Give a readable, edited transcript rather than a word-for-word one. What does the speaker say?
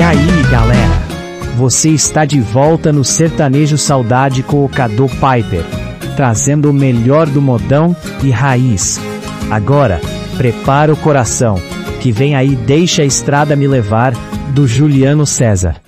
aí, galera? Você está de volta no Sertanejo Saudade com o Cadu Piper, trazendo o melhor do modão e raiz. Agora, prepara o coração, que vem aí Deixa a Estrada Me Levar, do Juliano César.